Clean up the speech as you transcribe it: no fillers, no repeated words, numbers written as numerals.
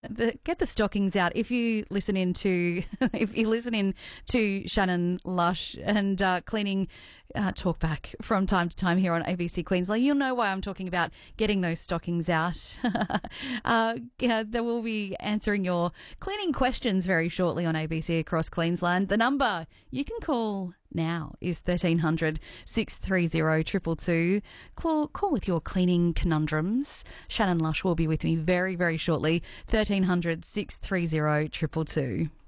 get the stockings out. If you listen in to Shannon Lush and cleaning talkback from time to time here on ABC Queensland, you'll know why I'm talking about getting those stockings out. There will be answering your cleaning questions very shortly on ABC across Queensland. The number you can call now is 1300 630 222. Call with your cleaning conundrums. Shannon Lush will be with me very, very shortly. 1300 630 222.